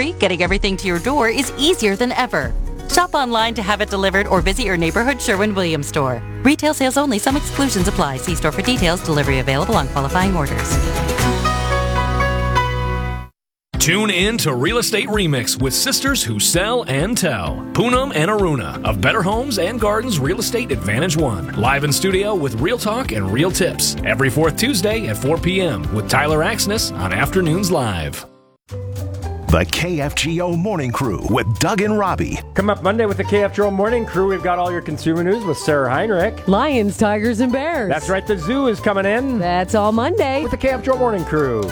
delivery, getting everything to your door is easier than ever. Shop online to have it delivered or visit your neighborhood Sherwin-Williams store. Retail sales only. Some exclusions apply. See store for details. Delivery available on qualifying orders. Tune in to Real Estate Remix with sisters who sell and tell. Poonam and Aruna of Better Homes and Gardens Real Estate Advantage One. Live in studio with real talk and real tips. Every fourth Tuesday at 4 p.m. with Tyler Axness on Afternoons Live. The KFGO Morning Crew with Doug and Robbie. Come up Monday with the KFGO Morning Crew. We've got all your consumer news with Sarah Heinrich. Lions, tigers, and bears. That's right, the zoo is coming in. That's all Monday. With the KFGO Morning Crew.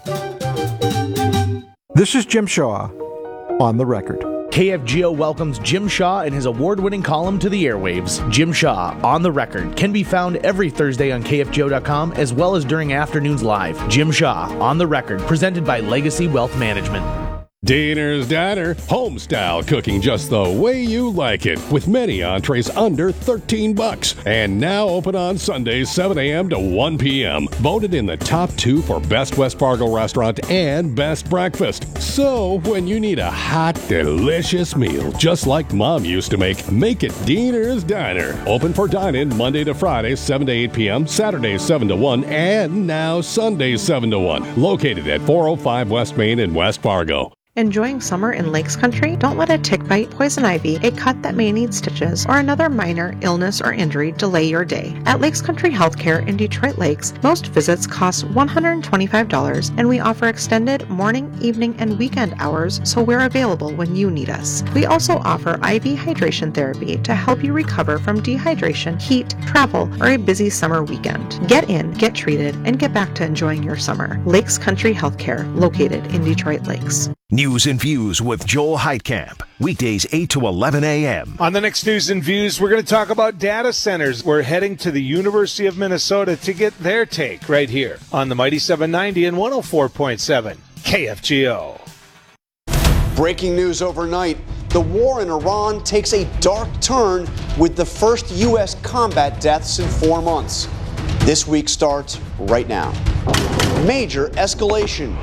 This is Jim Shaw on the record. KFGO welcomes Jim Shaw and his award-winning column to the airwaves. Jim Shaw, On the Record, can be found every Thursday on KFGO.com as well as during Afternoons Live. Jim Shaw, On the Record, presented by Legacy Wealth Management. Diner's Diner, home-style cooking just the way you like it, with many entrees under $13. And now open on Sundays, 7 a.m. to 1 p.m. Voted in the top 2 for Best West Fargo Restaurant and Best Breakfast. So, when you need a hot, delicious meal, just like Mom used to make it Diner's Diner. Open for dine-in Monday to Friday, 7 to 8 p.m., Saturdays, 7 to 1, and now Sundays, 7 to 1. Located at 405 West Main in West Fargo. Enjoying summer in Lakes Country? Don't let a tick bite, poison ivy, a cut that may need stitches, or another minor illness or injury delay your day. At Lakes Country Healthcare in Detroit Lakes, most visits cost $125, and we offer extended morning, evening, and weekend hours, so we're available when you need us. We also offer IV hydration therapy to help you recover from dehydration, heat, travel, or a busy summer weekend. Get in, get treated, and get back to enjoying your summer. Lakes Country Healthcare, located in Detroit Lakes. News and Views with Joel Heitkamp. Weekdays 8 to 11 a.m. On the next News and Views, we're going to talk about data centers. We're heading to the University of Minnesota to get their take right here on the Mighty 790 and 104.7 KFGO. Breaking news overnight. The war in Iran takes a dark turn with the first U.S. combat deaths in 4 months. This week starts right now. Major escalation.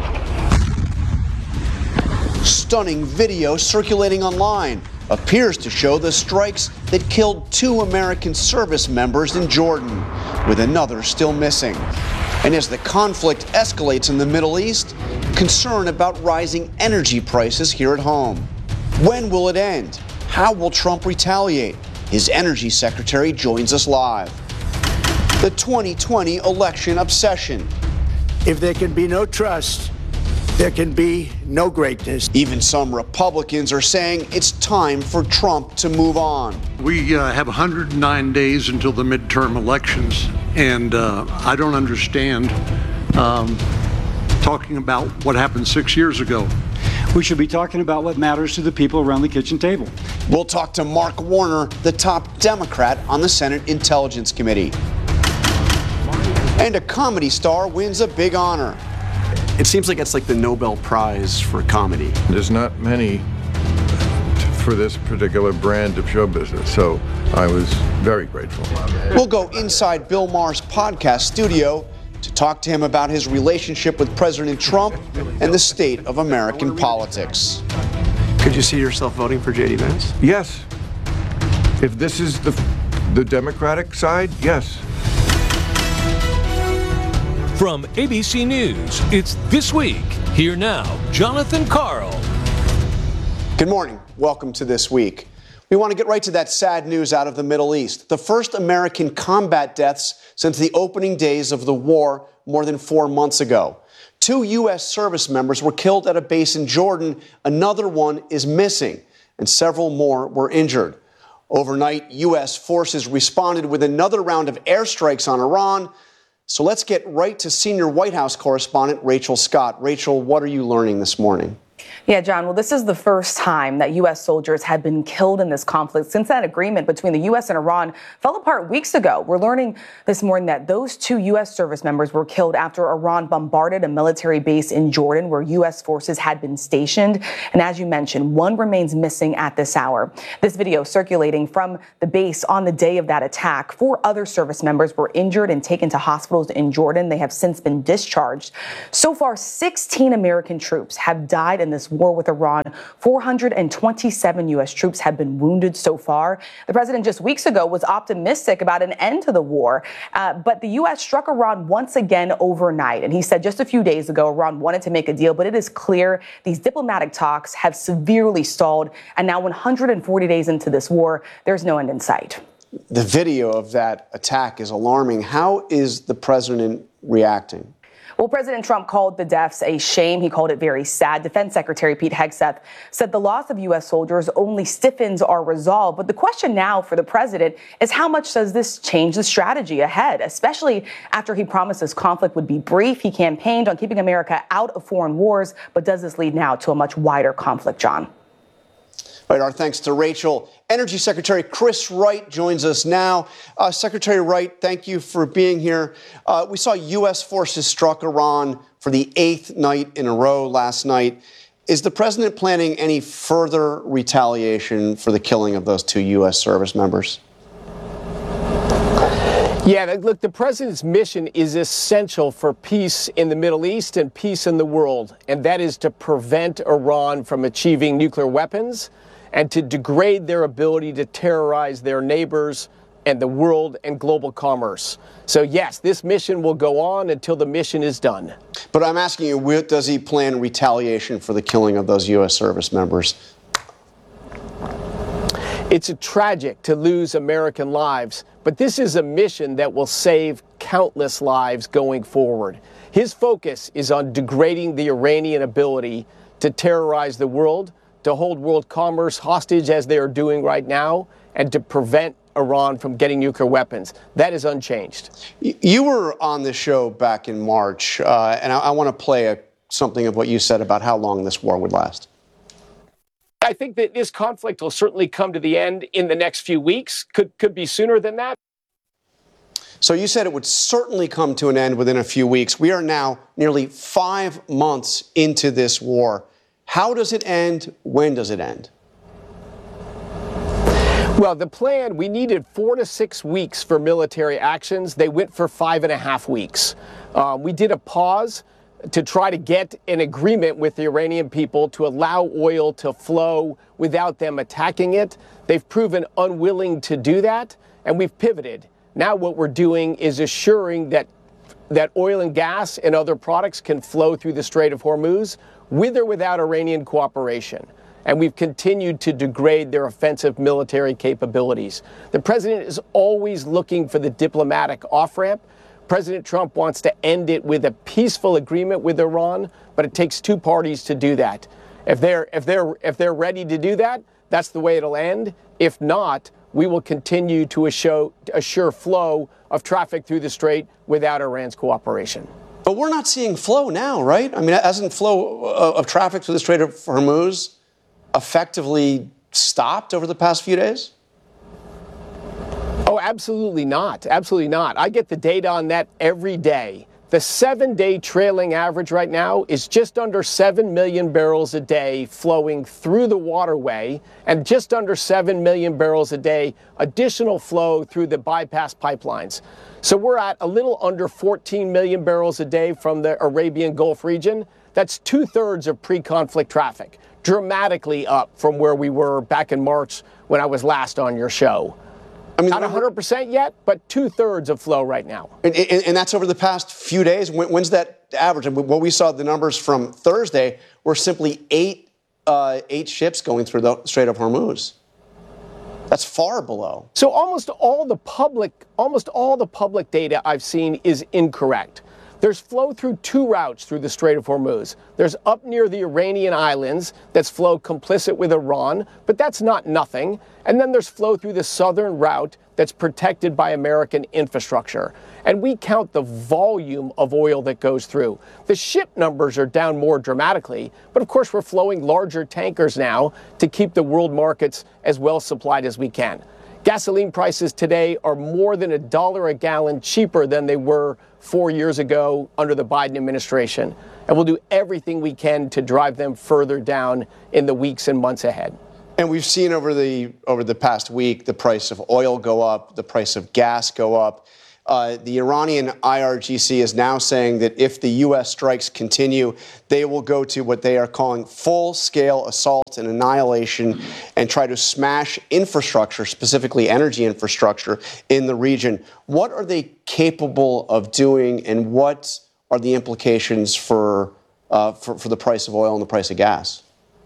Stunning video circulating online appears to show the strikes that killed 2 American service members in Jordan, with another still missing. And as the conflict escalates in the Middle East, concern about rising energy prices here at home. When will it end? How will Trump retaliate? His energy secretary joins us live. The 2020 election obsession. If there can be no trust, there can be no greatness. Even some Republicans are saying it's time for Trump to move on. We have 109 days until the midterm elections, and I don't understand talking about what happened 6 years ago. We should be talking about what matters to the people around the kitchen table. We'll talk to Mark Warner, the top Democrat on the Senate Intelligence Committee. And a comedy star wins a big honor. It seems like it's like the Nobel Prize for comedy. There's not many for this particular brand of show business, so I was very grateful. We'll go inside Bill Maher's podcast studio to talk to him about his relationship with President Trump and the state of American politics. Could you see yourself voting for J.D. Vance? Yes. If this is the Democratic side, yes. From ABC News, it's This Week. Here now, Jonathan Karl. Good morning. Welcome to This Week. We want to get right to that sad news out of the Middle East. The first American combat deaths since the opening days of the war more than 4 months ago. 2 U.S. service members were killed at a base in Jordan. Another one is missing, and several more were injured. Overnight, U.S. forces responded with another round of airstrikes on Iran. So let's get right to senior White House correspondent Rachel Scott. Rachel, what are you learning this morning? Yeah, John, well, this is the first time that U.S. soldiers have been killed in this conflict since that agreement between the U.S. and Iran fell apart weeks ago. We're learning this morning that those 2 U.S. service members were killed after Iran bombarded a military base in Jordan where U.S. forces had been stationed. And as you mentioned, 1 remains missing at this hour. This video circulating from the base on the day of that attack. 4 other service members were injured and taken to hospitals in Jordan. They have since been discharged. So far, 16 American troops have died in this this war with Iran. 427 U.S. troops have been wounded so far. The president just weeks ago was optimistic about an end to the war, but the U.S. struck Iran once again overnight. And he said just a few days ago, Iran wanted to make a deal, but it is clear these diplomatic talks have severely stalled. And now 140 days into this war, there's no end in sight. The video of that attack is alarming. How is the president reacting? Well, President Trump called the deaths a shame. He called it very sad. Defense Secretary Pete Hegseth said the loss of U.S. soldiers only stiffens our resolve. But the question now for the president is how much does this change the strategy ahead, especially after he promised this conflict would be brief. He campaigned on keeping America out of foreign wars. But does this lead now to a much wider conflict, John? All right, our thanks to Rachel. Energy Secretary Chris Wright joins us now. Secretary Wright, thank you for being here. We saw U.S. forces struck Iran for the 8th night in a row last night. Is the president planning any further retaliation for the killing of those 2 U.S. service members? Yeah, look, the president's mission is essential for peace in the Middle East and peace in the world, and that is to prevent Iran from achieving nuclear weapons and to degrade their ability to terrorize their neighbors and the world and global commerce. So, yes, this mission will go on until the mission is done. But I'm asking you, does he plan retaliation for the killing of those U.S. service members? It's tragic to lose American lives, but this is a mission that will save countless lives going forward. His focus is on degrading the Iranian ability to terrorize the world, to hold world commerce hostage as they are doing right now, and to prevent Iran from getting nuclear weapons. That is unchanged. You were on this show back in March, and I want to play something of what you said about how long this war would last. I think that this conflict will certainly come to the end in the next few weeks. Could be sooner than that. So you said it would certainly come to an end within a few weeks. We are now nearly 5 months into this war. How does it end? When does it end? Well, the plan, we needed 4 to 6 weeks for military actions. They went for 5.5 weeks. We did a pause to try to get an agreement with the Iranian people to allow oil to flow without them attacking it. They've proven unwilling to do that, and we've pivoted. Now what we're doing is assuring that oil and gas and other products can flow through the Strait of Hormuz with or without Iranian cooperation. And we've continued to degrade their offensive military capabilities. The president is always looking for the diplomatic off-ramp. President Trump wants to end it with a peaceful agreement with Iran, but it takes 2 parties to do that. If they're ready to do that, that's the way it'll end. If not, we will continue to assure flow of traffic through the strait without Iran's cooperation. But we're not seeing flow now, right? I mean, hasn't flow of traffic through the Strait of Hormuz effectively stopped over the past few days? Oh, absolutely not. Absolutely not. I get the data on that every day. The 7-day trailing average right now is just under 7 million barrels a day flowing through the waterway and just under 7 million barrels a day additional flow through the bypass pipelines. So we're at a little under 14 million barrels a day from the Arabian Gulf region. That's 2/3 of pre-conflict traffic, dramatically up from where we were back in March when I was last on your show. I mean, not 100% yet, but 2/3 of flow right now. And that's over the past few days. When's that average? And what we saw, the numbers from Thursday were simply eight ships going through the Strait of Hormuz. That's far below. So almost all the public data I've seen is incorrect. There's flow through 2 routes through the Strait of Hormuz. There's up near the Iranian islands that's flow complicit with Iran, but that's not nothing. And then there's flow through the southern route that's protected by American infrastructure. And we count the volume of oil that goes through. The ship numbers are down more dramatically, but of course we're flowing larger tankers now to keep the world markets as well supplied as we can. Gasoline prices today are more than $1 a gallon cheaper than they were 4 years ago under the Biden administration. And we'll do everything we can to drive them further down in the weeks and months ahead. And we've seen over the past week the price of oil go up, the price of gas go up. The Iranian IRGC is now saying that if the U.S. strikes continue, they will go to what they are calling full-scale assault and annihilation and try to smash infrastructure, specifically energy infrastructure, in the region. What are they capable of doing, and what are the implications for the price of oil and the price of gas?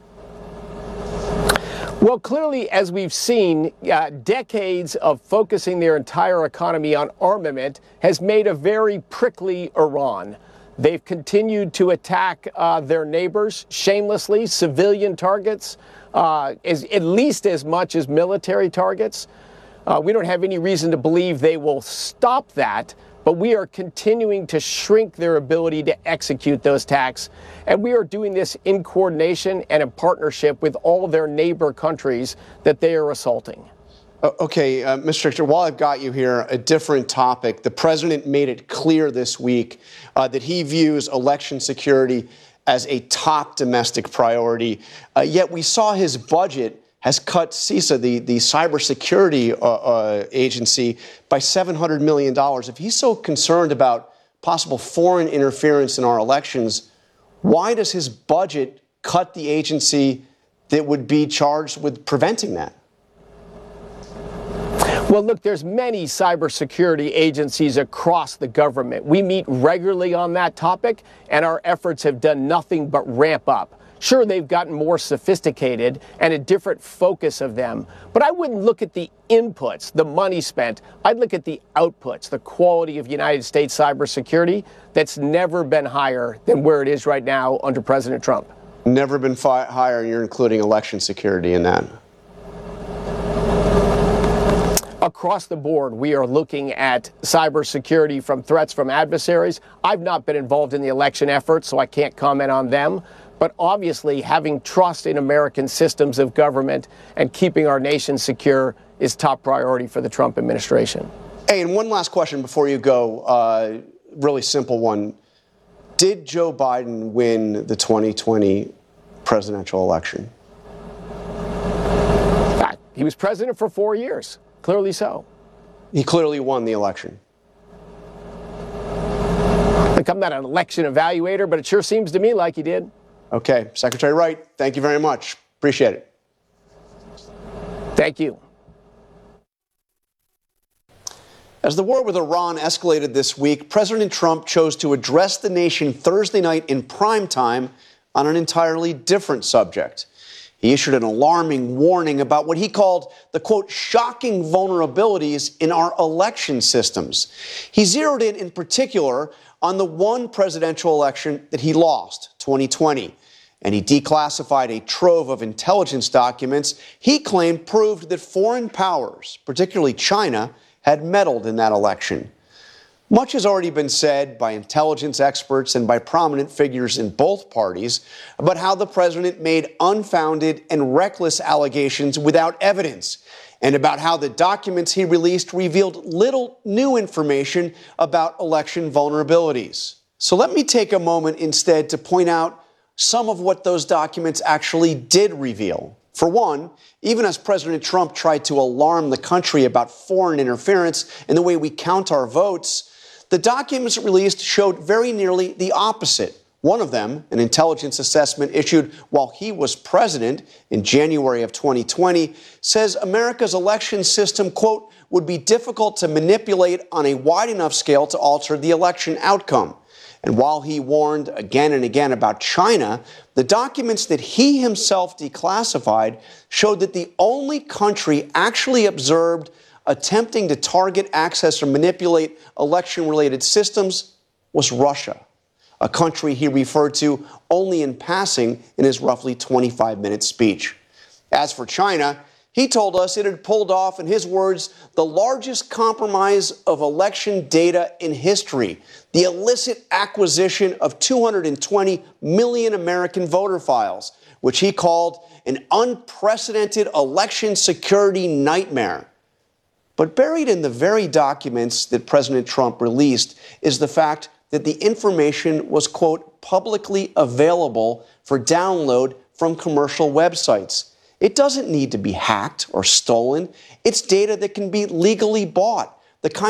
Well, clearly, as we've seen, decades of focusing their entire economy on armament has made a very prickly Iran. They've continued to attack their neighbors shamelessly, civilian targets, at least as much as military targets. We don't have any reason to believe they will stop that, but we are continuing to shrink their ability to execute those attacks. And we are doing this in coordination and in partnership with all their neighbor countries that they are assaulting. Okay, Mr. Richter, while I've got you here, a different topic. The president made it clear this week that he views election security as a top domestic priority. Yet we saw his budget has cut CISA, the cybersecurity agency, by $700 million. If he's so concerned about possible foreign interference in our elections, why does his budget cut the agency that would be charged with preventing that? Well, look, there's many cybersecurity agencies across the government. We meet regularly on that topic, and our efforts have done nothing but ramp up. Sure, they've gotten more sophisticated and a different focus of them, but I wouldn't look at the inputs, the money spent. I'd look at the outputs, the quality of United States cybersecurity that's never been higher than where it is right now under President Trump. Never been higher, and you're including election security in that. Across the board, we are looking at cybersecurity from threats from adversaries. I've not been involved in the election effort, so I can't comment on them. But obviously, having trust in American systems of government and keeping our nation secure is top priority for the Trump administration. Hey, and one last question before you go, really simple one. Did Joe Biden win the 2020 presidential election? He was president for 4 years. Clearly so. He clearly won the election. Look, I'm not an election evaluator, but it sure seems to me like he did. Okay, Secretary Wright, thank you very much. Appreciate it. Thank you. As the war with Iran escalated this week, President Trump chose to address the nation Thursday night in prime time on an entirely different subject. He issued an alarming warning about what he called the, quote, shocking vulnerabilities in our election systems. He zeroed in particular on the one presidential election that he lost, 2020. And he declassified a trove of intelligence documents he claimed proved that foreign powers, particularly China, had meddled in that election. Much has already been said by intelligence experts and by prominent figures in both parties about how the president made unfounded and reckless allegations without evidence, and about how the documents he released revealed little new information about election vulnerabilities. So let me take a moment instead to point out some of what those documents actually did reveal. For one, even as President Trump tried to alarm the country about foreign interference in the way we count our votes, the documents released showed very nearly the opposite. One of them, an intelligence assessment issued while he was president in January of 2020, says America's election system, quote, would be difficult to manipulate on a wide enough scale to alter the election outcome. And while he warned again and again about China, the documents that he himself declassified showed that the only country actually observed attempting to target, access, or manipulate election-related systems was Russia, a country he referred to only in passing in his roughly 25-minute speech. As for China, he told us it had pulled off, in his words, the largest compromise of election data in history, the illicit acquisition of 220 million American voter files, which he called an unprecedented election security nightmare. But buried in the very documents that President Trump released is the fact that the information was, quote, publicly available for download from commercial websites. It doesn't need to be hacked or stolen. It's data that can be legally bought, the kind of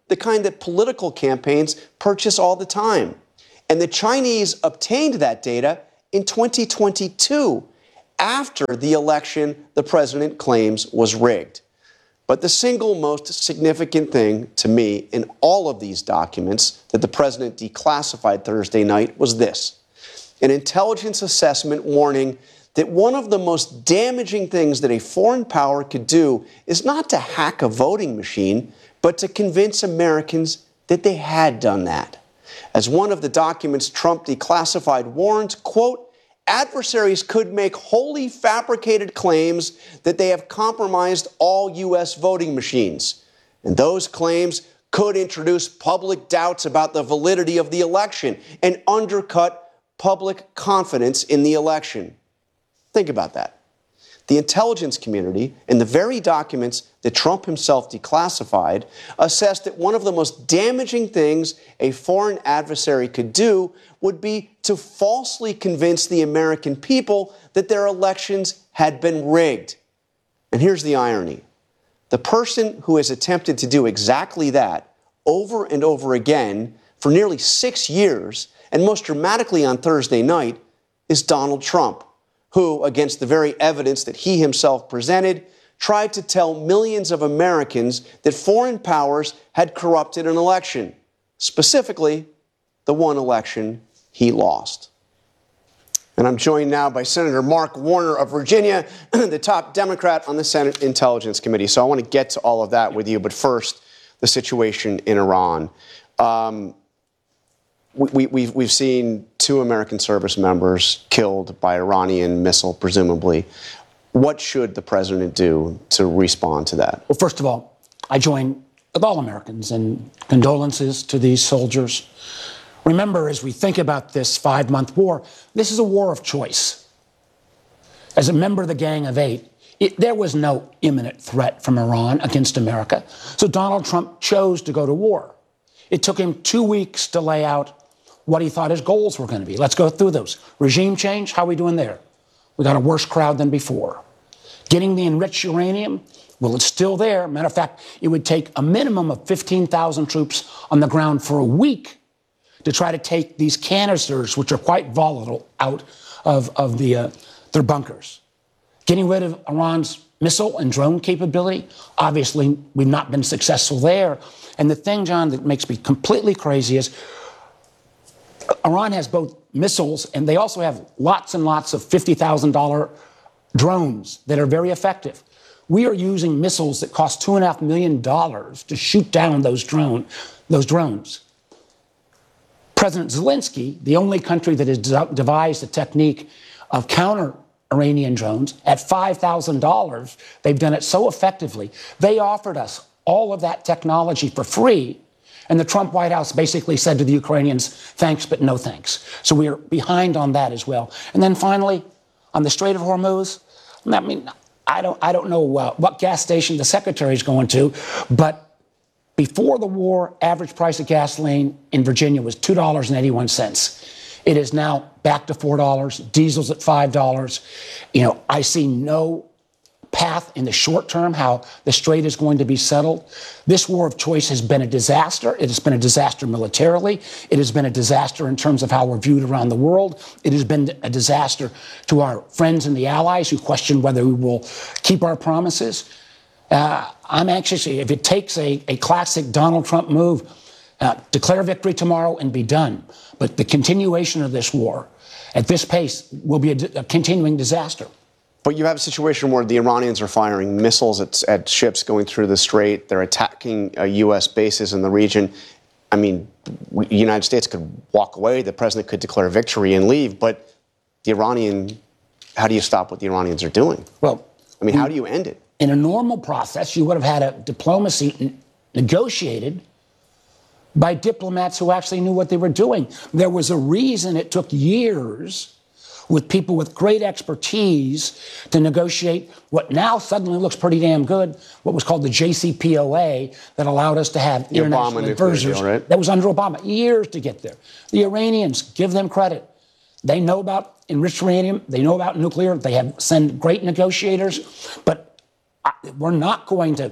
the kind that political campaigns purchase all the time. And the Chinese obtained that data in 2022, after the election the president claims was rigged. But the single most significant thing to me in all of these documents that the president declassified Thursday night was this: an intelligence assessment warning that one of the most damaging things that a foreign power could do is not to hack a voting machine, but to convince Americans that they had done that. As one of the documents Trump declassified warns, quote, adversaries could make wholly fabricated claims that they have compromised all U.S. voting machines. And those claims could introduce public doubts about the validity of the election and undercut public confidence in the election. Think about that. The intelligence community, in the very documents that Trump himself declassified, assessed that one of the most damaging things a foreign adversary could do would be to falsely convince the American people that their elections had been rigged. And here's the irony. The person who has attempted to do exactly that over and over again for nearly 6 years, and most dramatically on Thursday night, is Donald Trump, who, against the very evidence that he himself presented, tried to tell millions of Americans that foreign powers had corrupted an election, specifically the one election he lost. And I'm joined now by Senator Mark Warner of Virginia, the top Democrat on the Senate Intelligence Committee. So I want to get to all of that with you, but first, the situation in Iran. We've seen 2 American service members killed by Iranian missile, presumably. What should the president do to respond to that? Well, first of all, I join with all Americans in condolences to these soldiers. Remember, as we think about this 5-month war, this is a war of choice. As a member of the Gang of Eight, there was no imminent threat from Iran against America. So Donald Trump chose to go to war. It took him 2 weeks to lay out what he thought his goals were going to be. Let's go through those. Regime change, how are we doing there? We got a worse crowd than before. Getting the enriched uranium, well, it's still there. Matter of fact, it would take a minimum of 15,000 troops on the ground for a week to try to take these canisters, which are quite volatile, out of their bunkers. Getting rid of Iran's missile and drone capability, obviously we've not been successful there. And the thing, John, that makes me completely crazy is Iran has both missiles and they also have lots and lots of $50,000 drones that are very effective. We are using missiles that cost $2.5 million to shoot down those drones. President Zelensky, the only country that has devised a technique of counter-Iranian drones, at $5,000, they've done it so effectively. They offered us all of that technology for free. And the Trump White House basically said to the Ukrainians, thanks, but no thanks. So we are behind on that as well. And then finally, on the Strait of Hormuz, I mean, I don't know what gas station the secretary is going to, but before the war, average price of gasoline in Virginia was $2.81. It is now back to $4. Diesel's at $5. You know, I see no path in the short term how the strait is going to be settled. This war of choice has been a disaster. It has been a disaster militarily. It has been a disaster in terms of how we're viewed around the world. It has been a disaster to our friends and the allies who question whether we will keep our promises. I'm anxious, if it takes a classic Donald Trump move, declare victory tomorrow and be done. But the continuation of this war at this pace will be a continuing disaster. But you have a situation where the Iranians are firing missiles at ships going through the strait. They're attacking U.S. bases in the region. I mean, the United States could walk away. The president could declare victory and leave. But how do you stop what the Iranians are doing? Well, I mean, how do you end it? In a normal process, you would have had a diplomacy negotiated by diplomats who actually knew what they were doing. There was a reason it took years with people with great expertise to negotiate what now suddenly looks pretty damn good, what was called the JCPOA, that allowed us to have international advisors. Right? That was under Obama, years to get there. The Iranians, give them credit. They know about enriched uranium. They know about nuclear. They have sent great negotiators. But we're not going to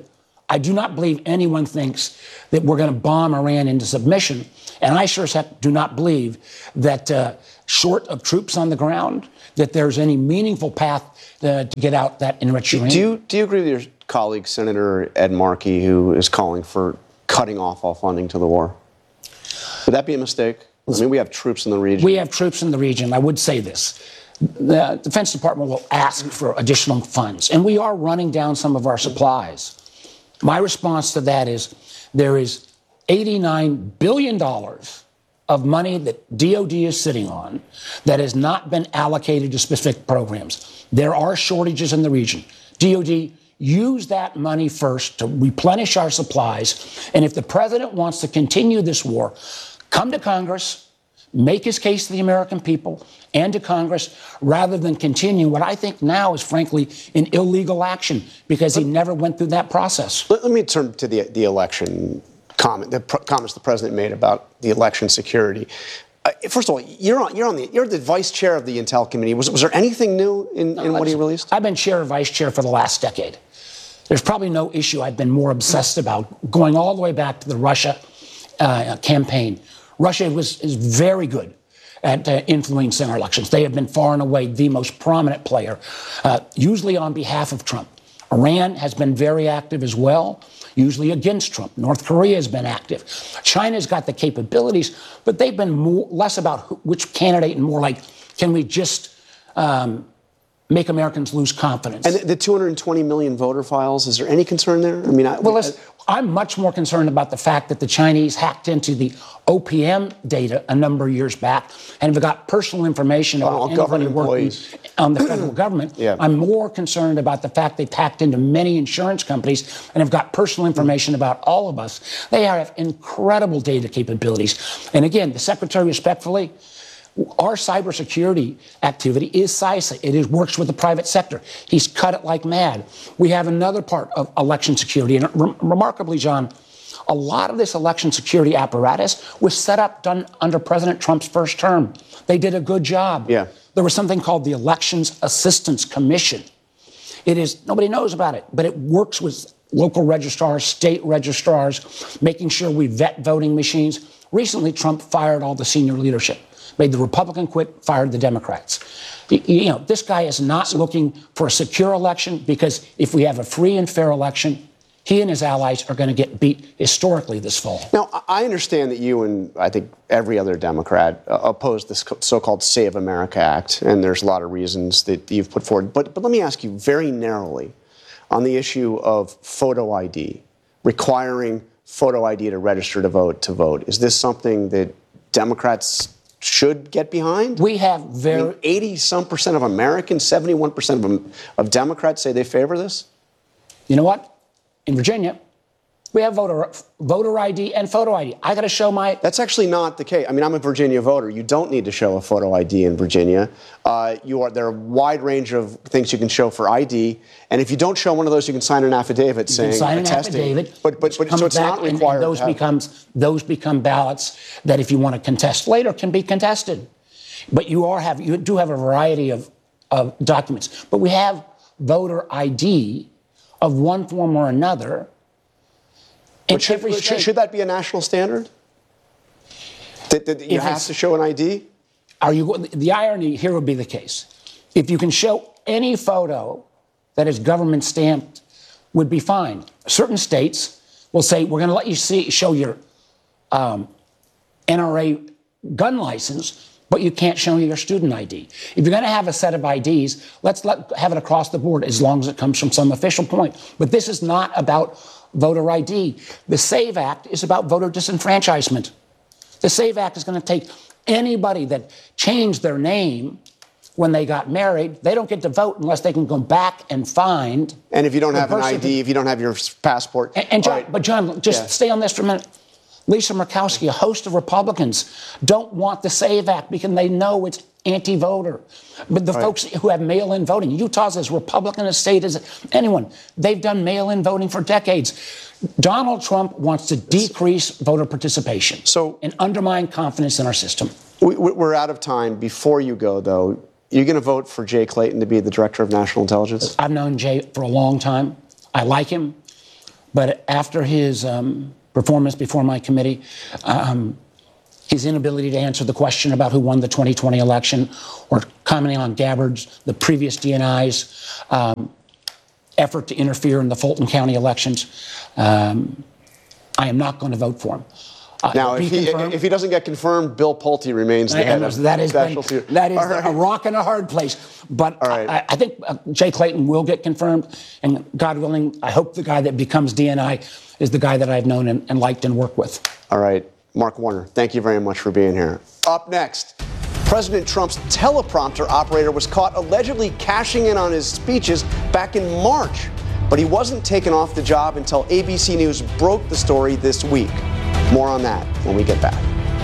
I do not believe anyone thinks that we're going to bomb Iran into submission. And I sure as heck do not believe that short of troops on the ground, that there's any meaningful path to get out that enriched uranium. Do you agree with your colleague, Senator Ed Markey, who is calling for cutting off all funding to the war? Would that be a mistake? I mean, we have troops in the region. We have troops in the region. I would say this. The Defense Department will ask for additional funds, and we are running down some of our supplies. My response to that is there is $89 billion of money that DOD is sitting on that has not been allocated to specific programs. There are shortages in the region. DOD, use that money first to replenish our supplies. And if the president wants to continue this war, come to Congress, make his case to the American people and to Congress, rather than continue what I think now is, frankly, an illegal action, because he never went through that process. Let me turn to the election comments the president made about the election security. First of all, you're the vice chair of the Intel Committee. Was there anything new in what he released? I've been chair or vice chair for the last decade. There's probably no issue I've been more obsessed about, going all the way back to the Russia campaign. Russia is very good at influencing our elections. They have been far and away the most prominent player, usually on behalf of Trump. Iran has been very active as well, usually against Trump. North Korea has been active. China's got the capabilities, but they've been less about which candidate and more like, can we just make Americans lose confidence? And the 220 million voter files, is there any concern there? I mean, I'm much more concerned about the fact that the Chinese hacked into the OPM data a number of years back and have got personal information about anybody working on the federal government. Yeah. I'm more concerned about the fact they've hacked into many insurance companies and have got personal information about all of us. They have incredible data capabilities. And again, the Secretary respectfully, our cybersecurity activity is CISA. It works with the private sector. He's cut it like mad. We have another part of election security. And remarkably, John, a lot of this election security apparatus was set up, done under President Trump's first term. They did a good job. Yeah. There was something called the Elections Assistance Commission. Nobody knows about it, but it works with local registrars, state registrars, making sure we vet voting machines. Recently, Trump fired all the senior leadership. Made the Republican quit, fired the Democrats. This guy is not looking for a secure election, because if we have a free and fair election, he and his allies are going to get beat historically this fall. Now, I understand that you and I think every other Democrat oppose this so-called Save America Act, and there's a lot of reasons that you've put forward. But let me ask you very narrowly on the issue of photo ID, requiring photo ID to register to vote. Is this something that Democrats should get behind? We have 80-some% of Americans, 71% of Democrats say they favor this. You know what? In Virginia, we have voter ID and photo ID. I got to show my... That's actually not the case. I mean, I'm a Virginia voter. You don't need to show a photo ID in Virginia. There are a wide range of things you can show for ID. And if you don't show one of those, you can sign an affidavit saying... You can sign an affidavit. But so it's not required. And those become ballots that, if you want to contest later, can be contested. But you do have a variety of documents. But we have voter ID of one form or another. But should that be a national standard? That you have to show an ID? The irony here would be the case. If you can show any photo that is government stamped, would be fine. Certain states will say, we're going to let you show your NRA gun license, but you can't show your student ID. If you're going to have a set of IDs, let's have it across the board, as long as it comes from some official point. But this is not about voter ID. The SAVE Act is about voter disenfranchisement. The SAVE Act is going to take anybody that changed their name when they got married. They don't get to vote unless they can go back and find. And if you don't have an ID, if you don't have your passport. John, stay on this for a minute. Lisa Murkowski, a host of Republicans, don't want the SAVE Act because they know it's anti-voter. But the folks who have mail-in voting, Utah's as Republican a state as anyone. They've done mail-in voting for decades. Donald Trump wants to decrease voter participation and undermine confidence in our system. We're out of time. Before you go, though, you're going to vote for Jay Clayton to be the Director of National Intelligence? I've known Jay for a long time. I like him. But after his performance before my committee, his inability to answer the question about who won the 2020 election, or commenting on Gabbard's, the previous DNI's effort to interfere in the Fulton County elections, I am not going to vote for him. Now, if he doesn't get confirmed, Bill Pulte remains the head of specialty. That is a rock and a hard place. But I think Jay Clayton will get confirmed. And God willing, I hope the guy that becomes DNI is the guy that I've known and liked and worked with. All right. Mark Warner, thank you very much for being here. Up next, President Trump's teleprompter operator was caught allegedly cashing in on his speeches back in March. But he wasn't taken off the job until ABC News broke the story this week. More on that when we get back.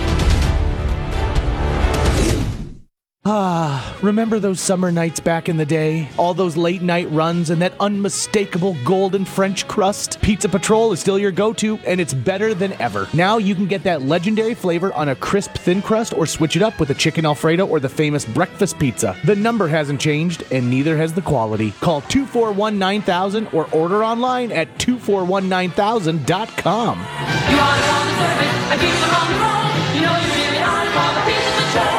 Remember those summer nights back in the day? All those late night runs and that unmistakable golden French crust? Pizza Patrol is still your go-to, and it's better than ever. Now you can get that legendary flavor on a crisp thin crust, or switch it up with a chicken Alfredo or the famous breakfast pizza. The number hasn't changed, and neither has the quality. Call 241-9000 or order online at 2419000.com. You are the one to serve it, a pizza on the road. You know you really are the one, Pizza Patrol.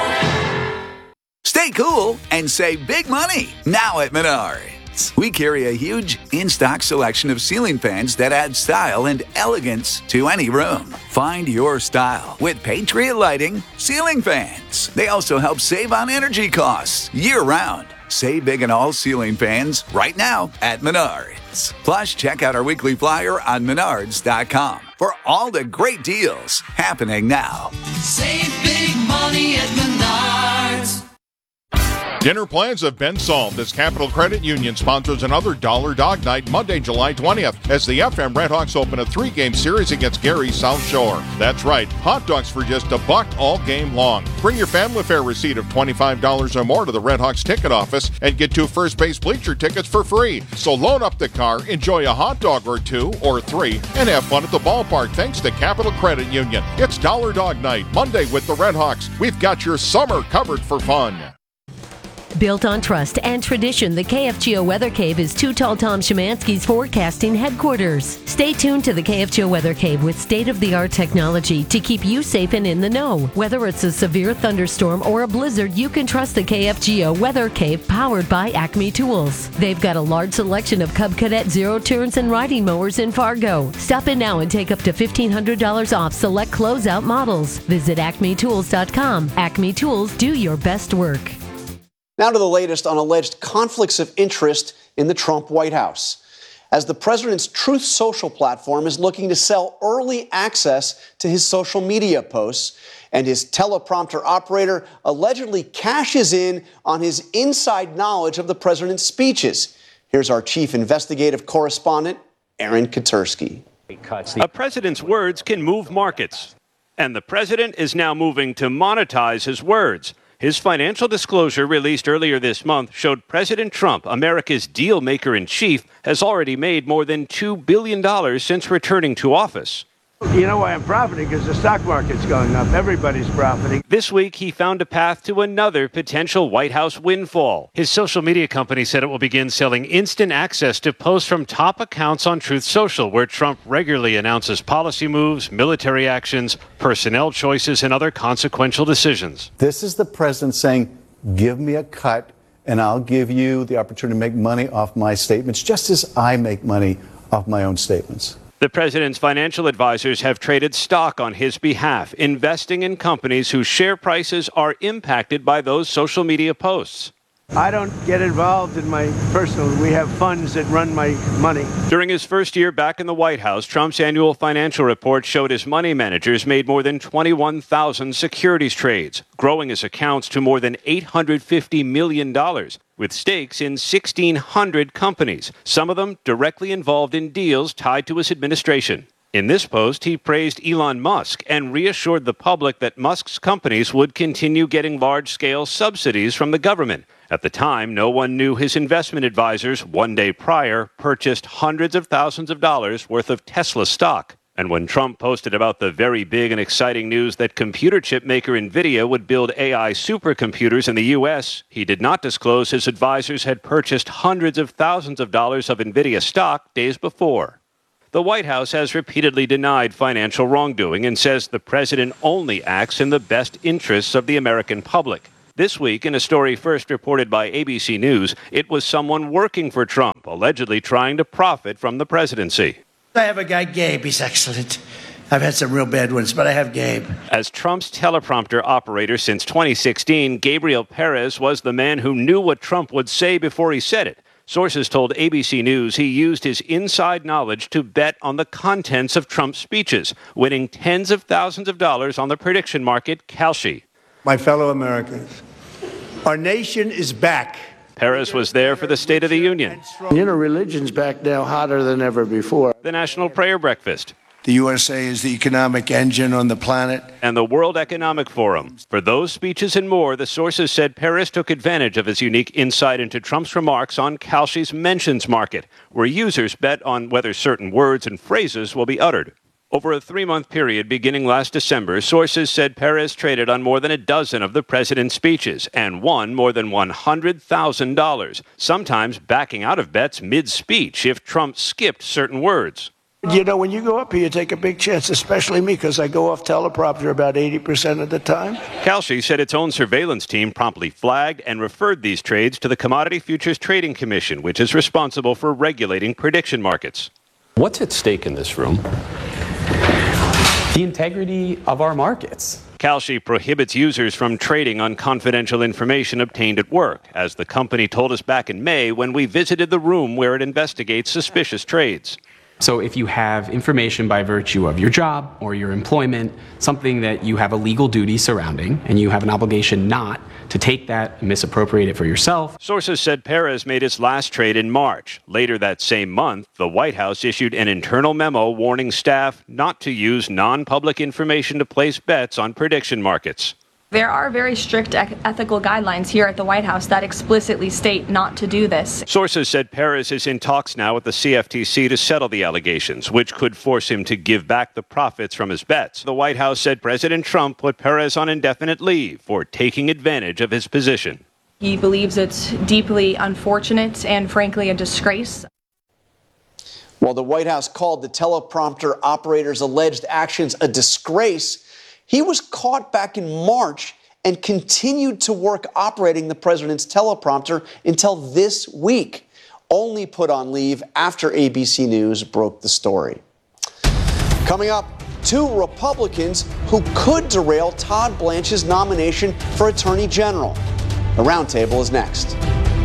Stay cool and save big money now at Menards. We carry a huge in-stock selection of ceiling fans that add style and elegance to any room. Find your style with Patriot Lighting ceiling fans. They also help save on energy costs year-round. Save big on all ceiling fans right now at Menards. Plus, check out our weekly flyer on Menards.com for all the great deals happening now. Save big money at Menards. Dinner plans have been solved as Capital Credit Union sponsors another Dollar Dog Night Monday, July 20th, as the FM Redhawks open a 3-game series against Gary South Shore. That's right, hot dogs for just $1 all game long. Bring your family fare receipt of $25 or more to the Redhawks ticket office and get 2 first base bleacher tickets for free. So load up the car, enjoy a hot dog or 2 or 3, and have fun at the ballpark thanks to Capital Credit Union. It's Dollar Dog Night Monday with the Redhawks. We've got your summer covered for fun. Built on trust and tradition, the KFGO Weather Cave is Too Tall Tom Szymanski's forecasting headquarters. Stay tuned to the KFGO Weather Cave with state-of-the-art technology to keep you safe and in the know. Whether it's a severe thunderstorm or a blizzard, you can trust the KFGO Weather Cave, powered by Acme Tools. They've got a large selection of Cub Cadet zero turns and riding mowers in Fargo. Stop in now and take up to $1,500 off select closeout models. Visit acmetools.com. Acme Tools, do your best work. Now to the latest on alleged conflicts of interest in the Trump White House, as the president's Truth Social platform is looking to sell early access to his social media posts, and his teleprompter operator allegedly cashes in on his inside knowledge of the president's speeches. Here's our chief investigative correspondent, Aaron Katersky. A president's words can move markets, and the president is now moving to monetize his words. His financial disclosure released earlier this month showed President Trump, America's deal maker in chief, has already made more than $2 billion since returning to office. You know why I'm profiting? Because the stock market's going up. Everybody's profiting. This week, he found a path to another potential White House windfall. His social media company said it will begin selling instant access to posts from top accounts on Truth Social, where Trump regularly announces policy moves, military actions, personnel choices, and other consequential decisions. This is the president saying, give me a cut, and I'll give you the opportunity to make money off my statements, just as I make money off my own statements. The president's financial advisors have traded stock on his behalf, investing in companies whose share prices are impacted by those social media posts. I don't get involved in my personal. We have funds that run my money. During his first year back in the White House, Trump's annual financial report showed his money managers made more than 21,000 securities trades, growing his accounts to more than $850 million, with stakes in 1,600 companies, some of them directly involved in deals tied to his administration. In this post, he praised Elon Musk and reassured the public that Musk's companies would continue getting large-scale subsidies from the government. At the time, no one knew his investment advisors, one day prior, purchased hundreds of thousands of dollars worth of Tesla stock. And when Trump posted about the very big and exciting news that computer chip maker NVIDIA would build AI supercomputers in the U.S., he did not disclose his advisors had purchased hundreds of thousands of dollars of NVIDIA stock days before. The White House has repeatedly denied financial wrongdoing and says the president only acts in the best interests of the American public. This week, in a story first reported by ABC News, it was someone working for Trump, allegedly trying to profit from the presidency. I have a guy, Gabe. He's excellent. I've had some real bad ones, but I have Gabe. As Trump's teleprompter operator since 2016, Gabriel Perez was the man who knew what Trump would say before he said it. Sources told ABC News he used his inside knowledge to bet on the contents of Trump's speeches, winning tens of thousands of dollars on the prediction market Kalshi. My fellow Americans, our nation is back. Perez was there for the State of the Union. You know, religion's back now hotter than ever before. The National Prayer Breakfast. The USA is the economic engine on the planet. And the World Economic Forum. For those speeches and more, the sources said Perez took advantage of his unique insight into Trump's remarks on Kalshi's mentions market, where users bet on whether certain words and phrases will be uttered. Over a 3-month period beginning last December, sources said Perez traded on more than a dozen of the president's speeches and won more than $100,000, sometimes backing out of bets mid-speech if Trump skipped certain words. You know, when you go up here, you take a big chance, especially me, because I go off teleprompter about 80% of the time. Kalshi said its own surveillance team promptly flagged and referred these trades to the Commodity Futures Trading Commission, which is responsible for regulating prediction markets. What's at stake in this room? The integrity of our markets. Kalshi prohibits users from trading on confidential information obtained at work, as the company told us back in May when we visited the room where it investigates suspicious trades. So if you have information by virtue of your job or your employment, something that you have a legal duty surrounding, and you have an obligation not to take that and misappropriate it for yourself. Sources said Perez made his last trade in March. Later that same month, the White House issued an internal memo warning staff not to use non-public information to place bets on prediction markets. There are very strict ethical guidelines here at the White House that explicitly state not to do this. Sources said Perez is in talks now with the CFTC to settle the allegations, which could force him to give back the profits from his bets. The White House said President Trump put Perez on indefinite leave for taking advantage of his position. He believes it's deeply unfortunate and, frankly, a disgrace. While the White House called the teleprompter operator's alleged actions a disgrace, he was caught back in March and continued to work operating the president's teleprompter until this week, only put on leave after ABC News broke the story. Coming up, 2 Republicans who could derail Todd Blanche's nomination for Attorney General. The roundtable is next.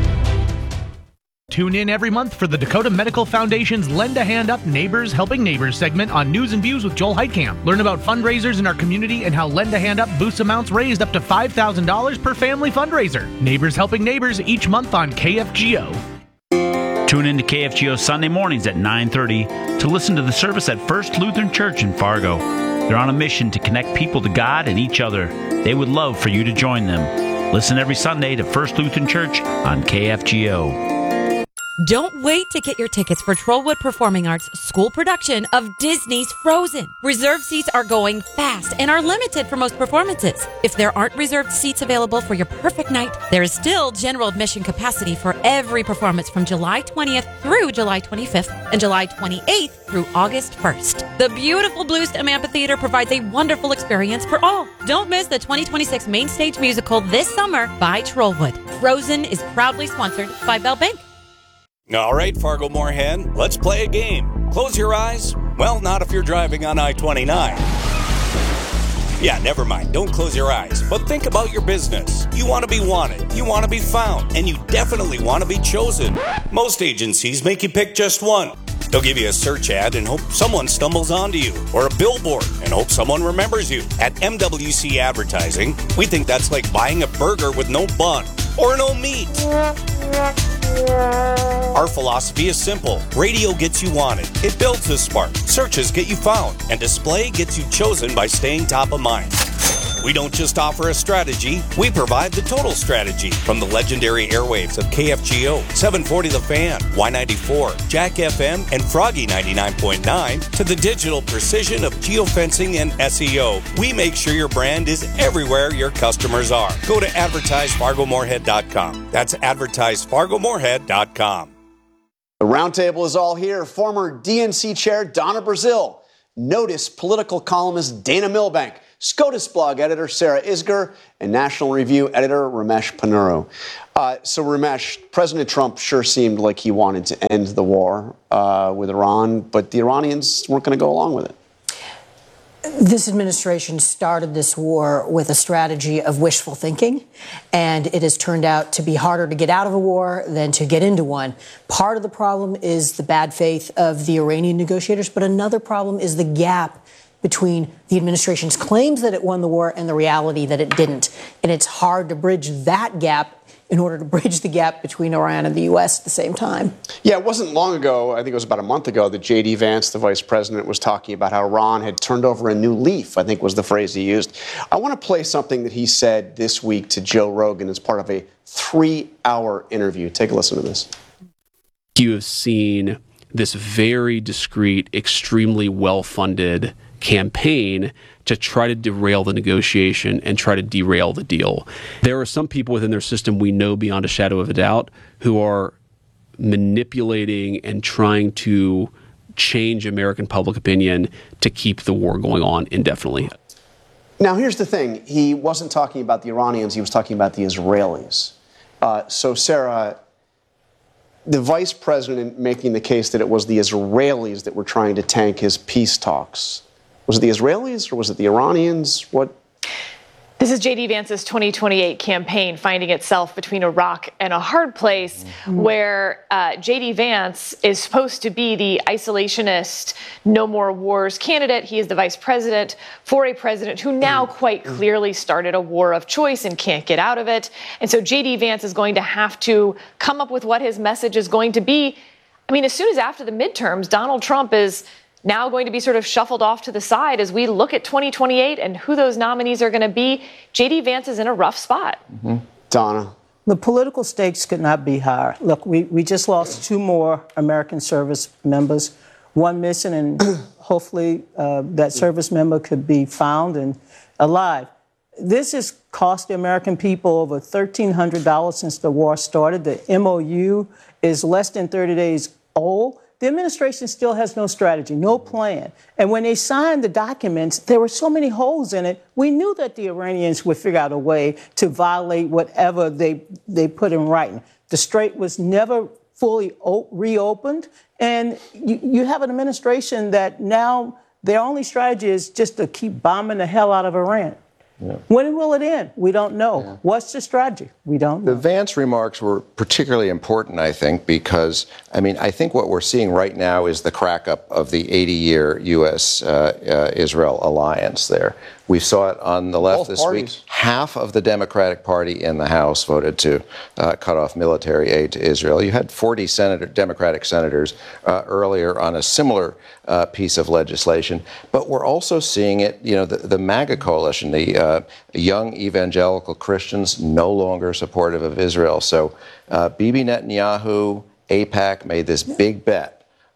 Tune in every month for the Dakota Medical Foundation's Lend a Hand Up Neighbors Helping Neighbors segment on News and Views with Joel Heitkamp. Learn about fundraisers in our community and how Lend a Hand Up boosts amounts raised up to $5,000 per family fundraiser. Neighbors Helping Neighbors each month on KFGO. Tune in to KFGO Sunday mornings at 9:30 to listen to the service at First Lutheran Church in Fargo. They're on a mission to connect people to God and each other. They would love for you to join them. Listen every Sunday to First Lutheran Church on KFGO. Don't wait to get your tickets for Trollwood Performing Arts' school production of Disney's Frozen. Reserved seats are going fast and are limited for most performances. If there aren't reserved seats available for your perfect night, there is still general admission capacity for every performance from July 20th through July 25th and July 28th through August 1st. The beautiful Bluestem Amphitheater provides a wonderful experience for all. Don't miss the 2026 main stage musical this summer by Trollwood. Frozen is proudly sponsored by Bell Bank. All right, Fargo Moorhead, let's play a game. Close your eyes. Well, not if you're driving on I-29. Yeah, never mind. Don't close your eyes. But think about your business. You want to be wanted. You want to be found. And you definitely want to be chosen. Most agencies make you pick just one. They'll give you a search ad and hope someone stumbles onto you, or a billboard and hope someone remembers you. At MWC Advertising, we think that's like buying a burger with no bun or no meat. Our philosophy is simple. Radio gets you wanted. It builds a spark. Searches get you found. And display gets you chosen by staying top of mind. We don't just offer a strategy, we provide the total strategy. From the legendary airwaves of KFGO, 740 The Fan, Y94, Jack FM, and Froggy 99.9, to the digital precision of geofencing and SEO. We make sure your brand is everywhere your customers are. Go to advertisefargomoorhead.com. That's advertisefargomoorhead.com. The roundtable is all here. Former DNC chair Donna Brazile, Notice political columnist Dana Milbank, SCOTUS blog editor Sarah Isgur, and National Review editor Ramesh Ponnuru. So Ramesh, President Trump sure seemed like he wanted to end the war with Iran, but the Iranians weren't going to go along with it. This administration started this war with a strategy of wishful thinking, and it has turned out to be harder to get out of a war than to get into one. Part of the problem is the bad faith of the Iranian negotiators, but another problem is the gap between the administration's claims that it won the war and the reality that it didn't. And it's hard to bridge that gap in order to bridge the gap between Iran and the U.S. at the same time. Yeah, it wasn't long ago, I think it was about a month ago, that J.D. Vance, the vice president, was talking about how Iran had turned over a new leaf, I think was the phrase he used. I want to play something that he said this week to Joe Rogan as part of a 3-hour interview. Take a listen to this. You have seen this very discreet, extremely well-funded campaign to try to derail the negotiation and try to derail the deal. There are some people within their system we know beyond a shadow of a doubt who are manipulating and trying to change American public opinion to keep the war going on indefinitely. Now, here's the thing. He wasn't talking about the Iranians. He was talking about the Israelis. So, Sarah, the vice president making the case that it was the Israelis that were trying to tank his peace talks. Was it the Israelis or was it the Iranians? What? This is J.D. Vance's 2028 campaign finding itself between a rock and a hard place where J.D. Vance is supposed to be the isolationist, no more wars candidate. He is the vice president for a president who now quite clearly started a war of choice and can't get out of it. And so J.D. Vance is going to have to come up with what his message is going to be. I mean, as soon as after the midterms, Donald Trump is now going to be sort of shuffled off to the side as we look at 2028 and who those nominees are going to be. J.D. Vance is in a rough spot. Donna. The political stakes could not be higher. Look, we just lost 2 more American service members, one missing, and hopefully that service member could be found and alive. This has cost the American people over $1,300 since the war started. The MOU is less than 30 days old. The administration still has no strategy, no plan. And when they signed the documents, there were so many holes in it. We knew that the Iranians would figure out a way to violate whatever they put in writing. The Strait was never fully reopened. And you have an administration that now their only strategy is just to keep bombing the hell out of Iran. Yeah. When will it end? We don't know. Yeah. What's the strategy? We don't know. The Vance remarks were particularly important, I think, because, I think what we're seeing right now is the crack up of the 80-year U.S.-Israel alliance there. We saw it on the left this week. Half of the Democratic Party in the House voted to cut off military aid to Israel. You had 40 Democratic senators earlier on a similar piece of legislation. But we're also seeing it, the MAGA coalition, the young evangelical Christians no longer supportive of Israel. So Bibi Netanyahu, AIPAC made this big bet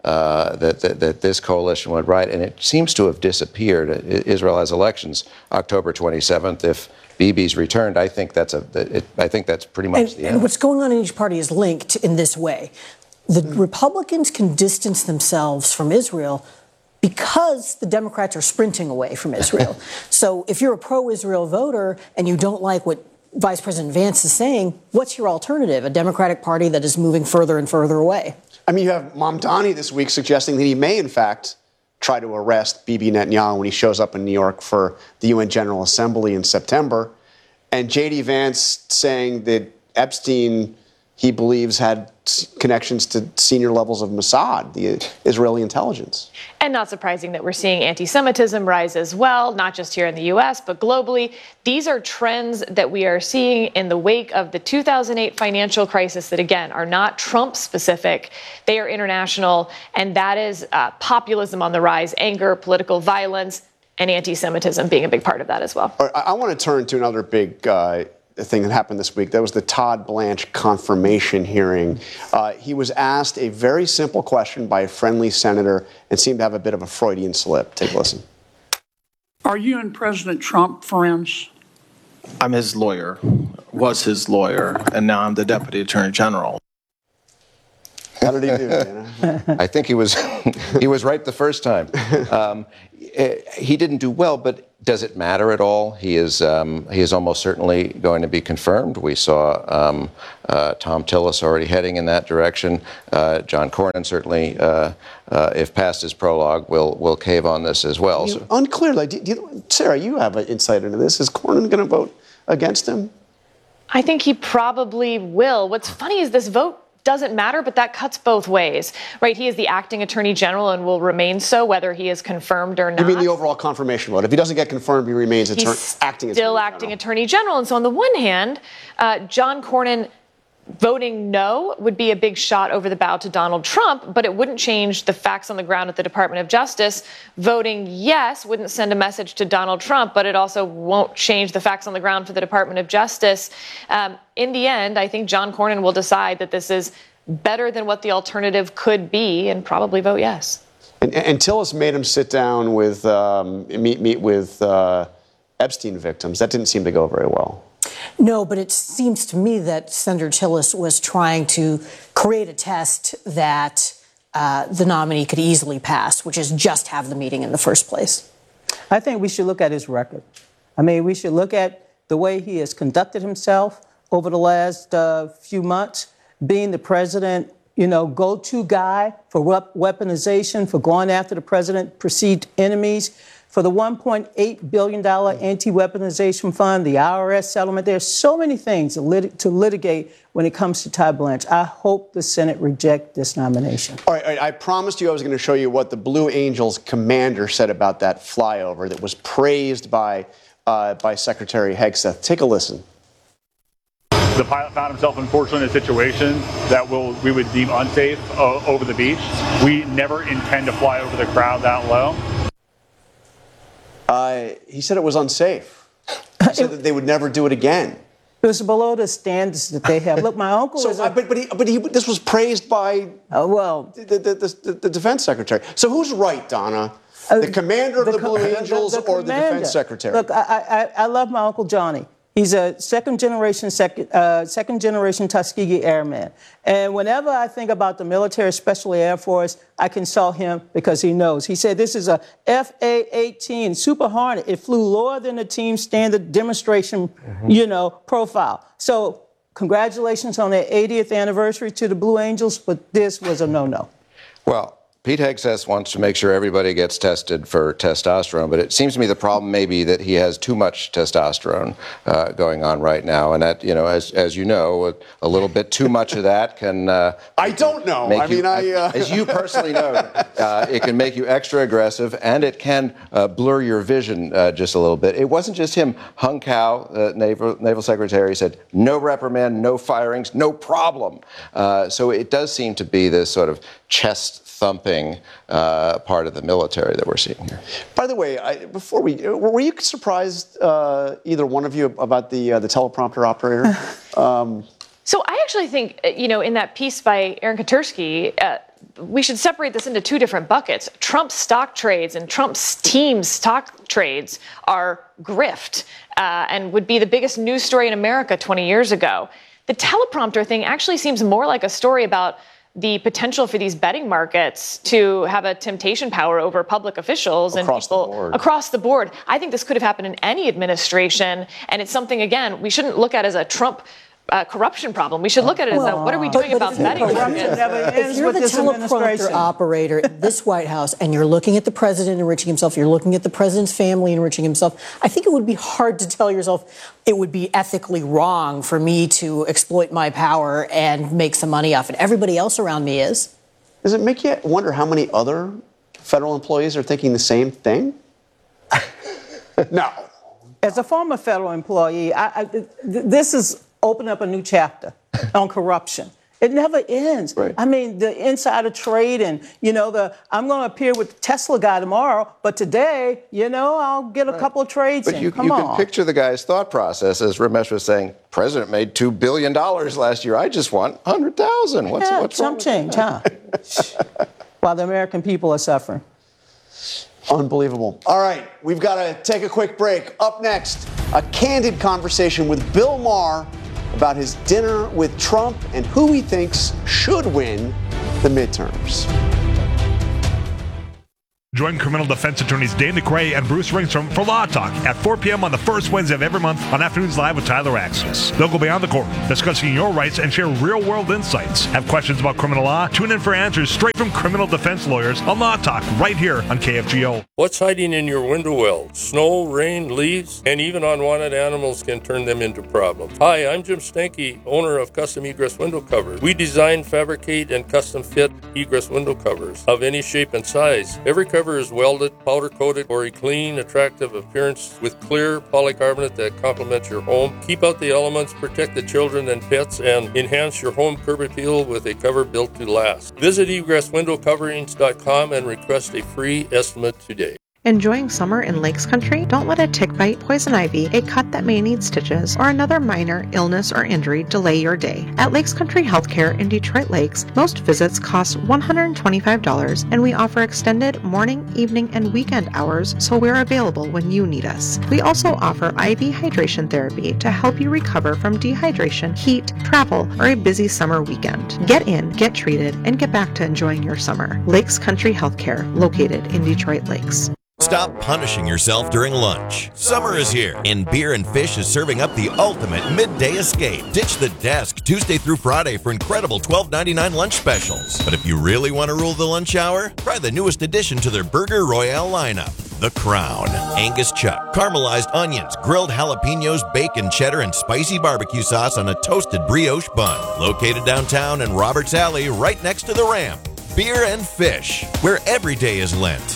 that this coalition would write, and it seems to have disappeared. Israel has elections October 27th. If Bibi's returned, I think that's pretty much the end. And what's going on in each party is linked in this way. The Republicans can distance themselves from Israel because the Democrats are sprinting away from Israel. So if you're a pro-Israel voter and you don't like what Vice President Vance is saying, what's your alternative? A Democratic Party that is moving further and further away. You have Mamdani this week suggesting that he may, in fact, try to arrest Bibi Netanyahu when he shows up in New York for the UN General Assembly in September. And J.D. Vance saying that Epstein, he believes, had connections to senior levels of Mossad, the Israeli intelligence. And not surprising that we're seeing anti-Semitism rise as well, not just here in the U.S., but globally. These are trends that we are seeing in the wake of the 2008 financial crisis that, again, are not Trump-specific. They are international, and that is populism on the rise, anger, political violence, and anti-Semitism being a big part of that as well. I want to turn to another big thing that happened this week. That was the Todd Blanche confirmation hearing. He was asked a very simple question by a friendly senator and seemed to have a bit of a Freudian slip. Take a listen. Are you and President Trump friends? I'm his lawyer, was his lawyer, and now I'm the Deputy Attorney General. How did he do, Dana? I think he was right the first time. He didn't do well, but does it matter at all? He is almost certainly going to be confirmed. We saw Tom Tillis already heading in that direction. John Cornyn certainly, if past his prologue, will cave on this as well. So. Unclear. Like, Sarah, you have an insight into this. Is Cornyn going to vote against him? I think he probably will. What's funny is this vote doesn't matter, but that cuts both ways, right? He is the acting attorney general and will remain so whether he is confirmed or not. You mean the overall confirmation vote? If he doesn't get confirmed, he remains acting attorney general. Still acting attorney general. And so on the one hand, John Cornyn voting no would be a big shot over the bow to Donald Trump, but it wouldn't change the facts on the ground at the Department of Justice. Voting yes wouldn't send a message to Donald Trump, but it also won't change the facts on the ground for the Department of Justice. In the end, I think John Cornyn will decide that this is better than what the alternative could be and probably vote yes. And Tillis made him sit down with, meet with Epstein victims. That didn't seem to go very well. No, but it seems to me that Senator Tillis was trying to create a test that the nominee could easily pass, which is just have the meeting in the first place. I think we should look at his record. I mean, we should look at the way he has conducted himself over the last few months, being the president, go-to guy for weaponization, for going after the president, perceived enemies, for the $1.8 billion anti-weaponization fund, the IRS settlement. There's so many things to litigate when it comes to Todd Blanche. I hope the Senate reject this nomination. All right, I promised you I was going to show you what the Blue Angels commander said about that flyover that was praised by Secretary Hegseth. Take a listen. The pilot found himself, unfortunately, in a situation that we would deem unsafe over the beach. We never intend to fly over the crowd that low. He said it was unsafe. He said that they would never do it again. It was below the standards that they have. Look, my uncle is this was praised by the defense secretary. So who's right, Donna? The commander of the Blue Angels or the defense secretary? Look, I love my Uncle Johnny. He's a second generation Tuskegee Airman. And whenever I think about the military, especially Air Force, I consult him because he knows. He said this is a FA-18 Super Hornet. It flew lower than the team standard demonstration, profile. So congratulations on their 80th anniversary to the Blue Angels, but this was a no-no. Well, Pete Hegseth wants to make sure everybody gets tested for testosterone, but it seems to me the problem may be that he has too much testosterone going on right now, and that, as you know, a little bit too much of that can. I don't know. As you personally know, it can make you extra aggressive, and it can blur your vision just a little bit. It wasn't just him. Hung Cao, Naval Secretary, said no reprimand, no firings, no problem. So it does seem to be this sort of chest-thumping part of the military that we're seeing here. By the way, were you surprised, either one of you, about the teleprompter operator? So I actually think, in that piece by Aaron Katursky, we should separate this into two different buckets. Trump's stock trades and Trump's team's stock trades are grift and would be the biggest news story in America 20 years ago. The teleprompter thing actually seems more like a story about the potential for these betting markets to have a temptation power over public officials and people across the board. I think this could have happened in any administration, and it's something, again, we shouldn't look at as a Trump corruption problem. We should look at it as what are we doing about betting markets? If you're the teleprompter operator in this White House and you're looking at the president enriching himself, you're looking at the president's family enriching himself, I think it would be hard to tell yourself it would be ethically wrong for me to exploit my power and make some money off it. Everybody else around me is. Does it make you wonder how many other federal employees are thinking the same thing? No. As a former federal employee, this is open up a new chapter on corruption. It never ends. Right. I mean, the insider trade and, I'm going to appear with the Tesla guy tomorrow, but today, I'll get a couple of trades in. You can picture the guy's thought process, as Ramesh was saying, President made $2 billion last year. I just want $100,000. What's chump change, huh? While the American people are suffering. Unbelievable. All right, we've got to take a quick break. Up next, a candid conversation with Bill Maher about his dinner with Trump and who he thinks should win the midterms. Join criminal defense attorneys Dane McRae and Bruce Ringstrom for Law Talk at 4 p.m. on the first Wednesday of every month on Afternoons Live with Tyler Axis. They'll go beyond the court, discussing your rights and share real-world insights. Have questions about criminal law? Tune in for answers straight from criminal defense lawyers on Law Talk right here on KFGO. What's hiding in your window well? Snow, rain, leaves, and even unwanted animals can turn them into problems. Hi, I'm Jim Stanky, owner of Custom Egress Window Covers. We design, fabricate, and custom fit egress window covers of any shape and size. Every cover is welded, powder coated for a clean, attractive appearance with clear polycarbonate that complements your home. Keep out the elements, protect the children and pets, and enhance your home curb appeal with a cover built to last. Visit egresswindowcoverings.com and request a free estimate today. Enjoying summer in Lakes Country? Don't let a tick bite, poison ivy, a cut that may need stitches, or another minor illness or injury delay your day. At Lakes Country Healthcare in Detroit Lakes, most visits cost $125, and we offer extended morning, evening, and weekend hours, so we're available when you need us. We also offer IV hydration therapy to help you recover from dehydration, heat, travel, or a busy summer weekend. Get in, get treated, and get back to enjoying your summer. Lakes Country Healthcare, located in Detroit Lakes. Stop punishing yourself during lunch. Summer is here, and Beer and Fish is serving up the ultimate midday escape. Ditch the desk Tuesday through Friday for incredible $12.99 lunch specials. But if you really want to rule the lunch hour, try the newest addition to their Burger Royale lineup, The Crown. Angus chuck, caramelized onions, grilled jalapenos, bacon, cheddar, and spicy barbecue sauce on a toasted brioche bun. Located downtown in Roberts Alley, right next to the ramp. Beer and Fish, where every day is Lent.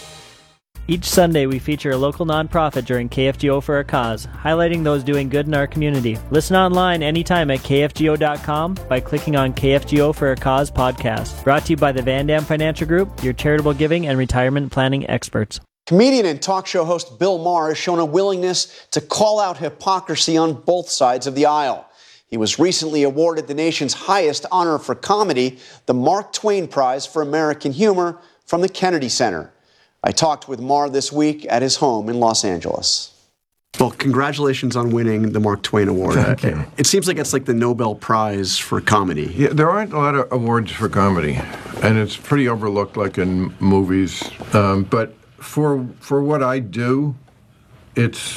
Each Sunday, we feature a local nonprofit during KFGO for a Cause, highlighting those doing good in our community. Listen online anytime at KFGO.com by clicking on KFGO for a Cause podcast. Brought to you by the Van Dam Financial Group, your charitable giving and retirement planning experts. Comedian and talk show host Bill Maher has shown a willingness to call out hypocrisy on both sides of the aisle. He was recently awarded the nation's highest honor for comedy, the Mark Twain Prize for American Humor from the Kennedy Center. I talked with Maher this week at his home in Los Angeles. Well, congratulations on winning the Mark Twain Award. Thank you. It seems like it's like the Nobel Prize for comedy. Yeah, there aren't a lot of awards for comedy, and it's pretty overlooked, like in movies. But for what I do, it's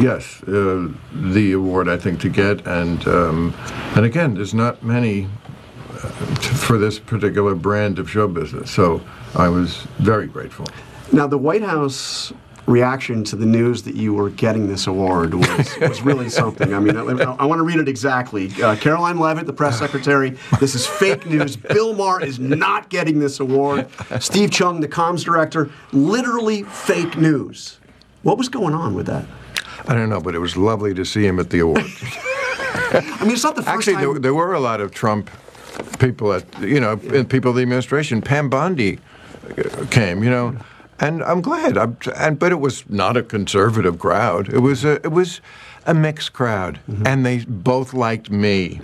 the award I think to get, and again, there's not many for this particular brand of show business. So I was very grateful. Now, the White House reaction to the news that you were getting this award was really something. I mean, I want to read it exactly. Caroline Leavitt, the press secretary, this is fake news. Bill Maher is not getting this award. Steve Chung, the comms director, literally fake news. What was going on with that? I don't know, but it was lovely to see him at the award. I mean, it's not the first time. Actually, there were a lot of Trump people people of the administration. Pam Bondi came, and I'm glad. But it was not a conservative crowd. It was a mixed crowd, and they both liked me.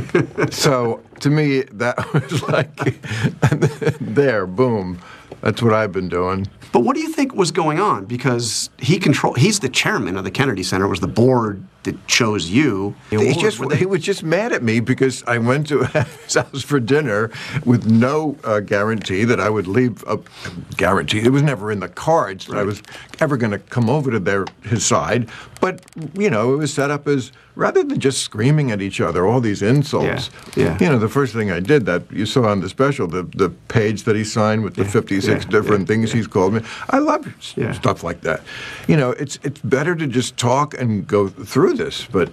So to me, that was like there, boom. That's what I've been doing. But what do you think was going on? Because he's the chairman of the Kennedy Center. It was the board that chose you. He was just mad at me because I went to his house for dinner with no guarantee that I would leave a guarantee. It was never in the cards that I was ever going to come over to his side. But, it was set up as, rather than just screaming at each other, all these insults. Yeah. The first thing I did, that you saw on the special, the page that he signed with the 56 different things he's called me. I love stuff like that. It's better to just talk and go through this. But,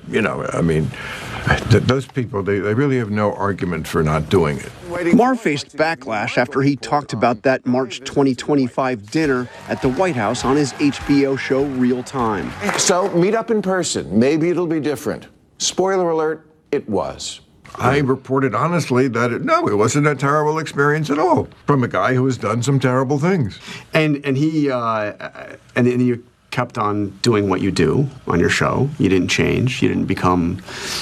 those people, they really have no argument for not doing it. Maher faced backlash after he talked about that March 2025 dinner at the White House on his HBO show Real Time. So meet up in person. Maybe it'll be different. Spoiler alert, it was. I reported honestly that it wasn't a terrible experience at all from a guy who has done some terrible things. And you kept on doing what you do on your show. You didn't change. You didn't become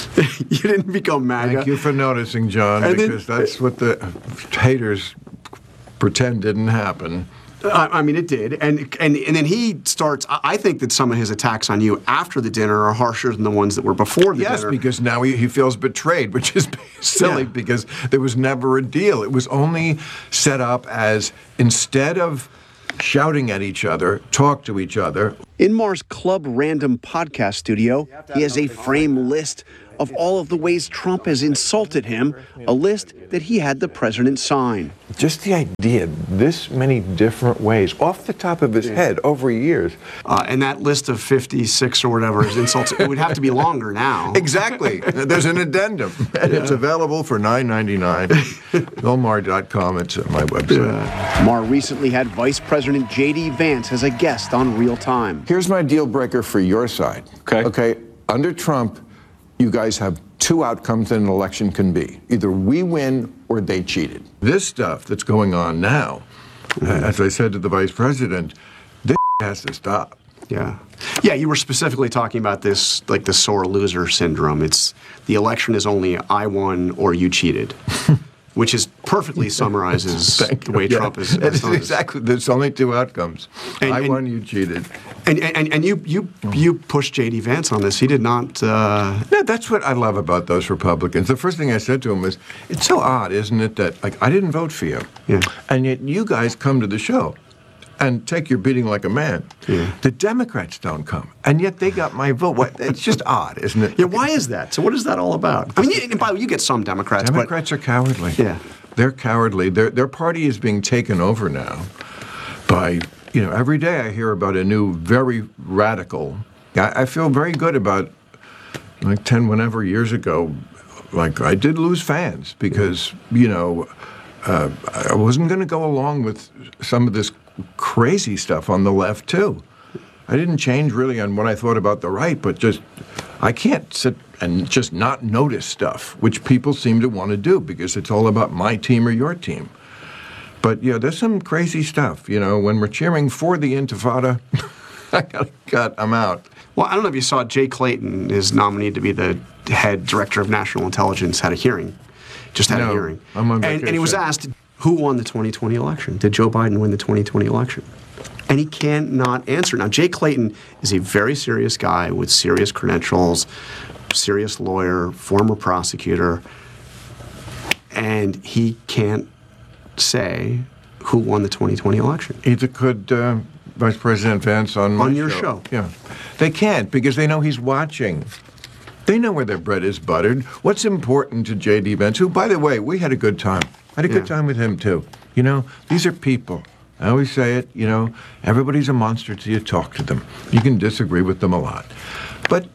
MAGA. Thank you for noticing, John, because that's what the haters pretend didn't happen. I mean, it did, and then he starts. I think that some of his attacks on you after the dinner are harsher than the ones that were before the dinner. Yes, because now he feels betrayed, which is silly because there was never a deal. It was only set up as, instead of shouting at each other, talk to each other. In Maher's Club Random podcast studio, he has a frame list of all of the ways Trump has insulted him, a list that he had the president sign. Just the idea, this many different ways, off the top of his head, over years. And that list of 56 or whatever is insults, it would have to be longer now. Exactly. There's an addendum, and it's available for $9.99. BillMaher.com, it's my website. Maher recently had Vice President J.D. Vance as a guest on Real Time. Here's my deal breaker for your side. Okay. Under Trump, you guys have two outcomes that an election can be. Either we win or they cheated. This stuff that's going on now, as I said to the vice president, this has to stop. Yeah. Yeah, you were specifically talking about this, like the sore loser syndrome. It's the election is only I won or you cheated. Which is perfectly summarizes the way Trump is. Exactly. There's only two outcomes. I won, you cheated. And you pushed J.D. Vance on this. He did not. Yeah, that's what I love about those Republicans. The first thing I said to him was, "It's so odd, isn't it, that I didn't vote for you, and yet you guys come to the show and take your beating like a man. Yeah. The Democrats don't come, and yet they got my vote. It's just odd, isn't it? Yeah, why is that? So what is that all about? I mean, by the way, you get some Democrats. Democrats are cowardly. Yeah. They're cowardly. Their party is being taken over now by, every day I hear about a new, very radical. I feel very good about, 10 whenever years ago, I did lose fans because, I wasn't going to go along with some of this crazy stuff on the left, too. I didn't change really on what I thought about the right, but I can't sit and just not notice stuff, which people seem to want to do because it's all about my team or your team. But, there's some crazy stuff. When we're cheering for the Intifada, I got to cut them out. Well, I don't know if you saw Jay Clayton is nominated to be the head director of national intelligence, had a hearing. Just had a hearing. I'm on vacation. And he was asked, who won the 2020 election? Did Joe Biden win the 2020 election? And he cannot answer. Now, Jay Clayton is a very serious guy with serious credentials, serious lawyer, former prosecutor, and he can't say who won the 2020 election. Either could Vice President Vance on your show. Yeah. They can't because they know he's watching. They know where their bread is buttered. What's important to J.D. Vance, who, by the way, we had a good time. I had a good time with him, too. These are people. I always say it, everybody's a monster till you talk to them. You can disagree with them a lot. But,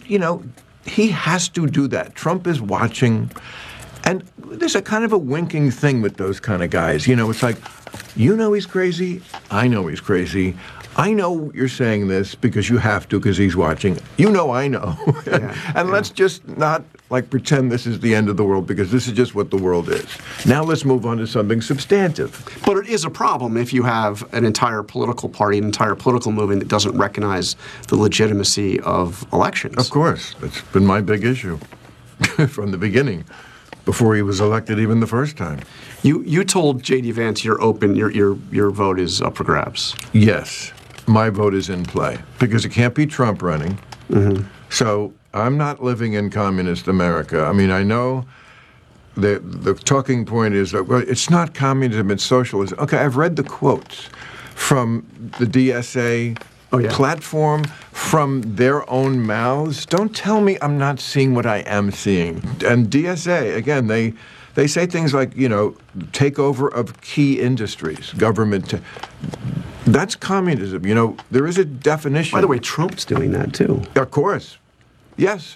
he has to do that. Trump is watching. And there's a kind of a winking thing with those kind of guys. It's like, he's crazy. I know he's crazy. I know you're saying this because you have to because he's watching. I know. And let's just not pretend this is the end of the world because this is just what the world is. Now let's move on to something substantive. But it is a problem if you have an entire political party, an entire political movement that doesn't recognize the legitimacy of elections. Of course. That's been my big issue from the beginning, before he was elected even the first time. You told J.D. Vance you're open, your vote is up for grabs. Yes. My vote is in play because it can't be Trump running. Mm-hmm. So I'm not living in communist America. I mean, I know the talking point is that, well, it's not communism, it's socialism. Okay, I've read the quotes from the DSA platform, from their own mouths. Don't tell me I'm not seeing what I am seeing. And DSA, again, they say things like, takeover of key industries, government. That's communism. There is a definition. By the way, Trump's doing that too. Of course. Yes.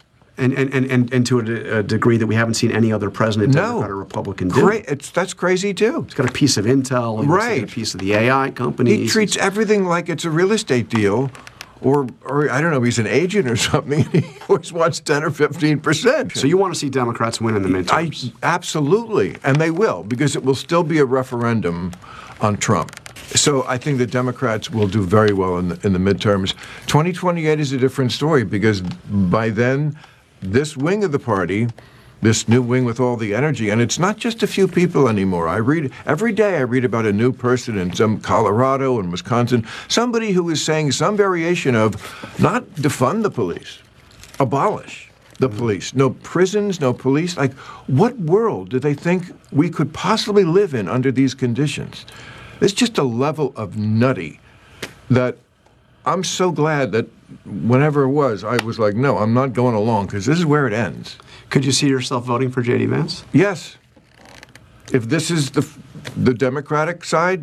And to a degree that we haven't seen any other president, Democrat or Republican, do. That's crazy too. He's got a piece of intel. Right. A piece of the AI companies. He treats everything like it's a real estate deal. Or I don't know, he's an agent or something. He always wants 10 or 15%. So you want to see Democrats win in the midterms? Absolutely, and they will, because it will still be a referendum on Trump. So I think the Democrats will do very well in the midterms. 2028 is a different story, because by then, this wing of the party this new wing with all the energy. And it's not just a few people anymore. Every day I read about a new person in some Colorado and Wisconsin, somebody who is saying some variation of not defund the police, abolish the police. No prisons, no police. Like, what world do they think we could possibly live in under these conditions? It's just a level of nutty that I'm so glad that whenever it was, I was like, no, I'm not going along, because this is where it ends. Could you see yourself voting for J.D. Vance? Yes. If this is the Democratic side,